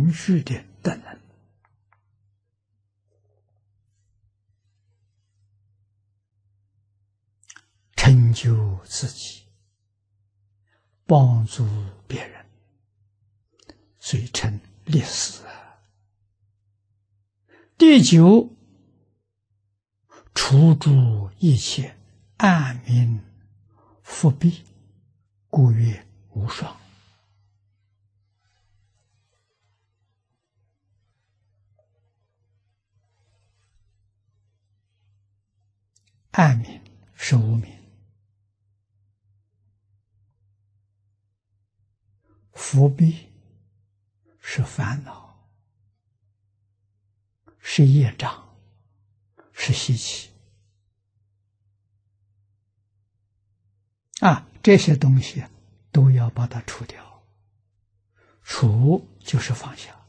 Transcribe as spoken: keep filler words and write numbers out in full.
情绪的德能，成就自己，帮助别人，所以称立事。第九，除诸一切暗明复辟，故曰无双。暗明是无明，伏蔽是烦恼，是业障，是习气啊，这些东西都要把它除掉。除就是放下，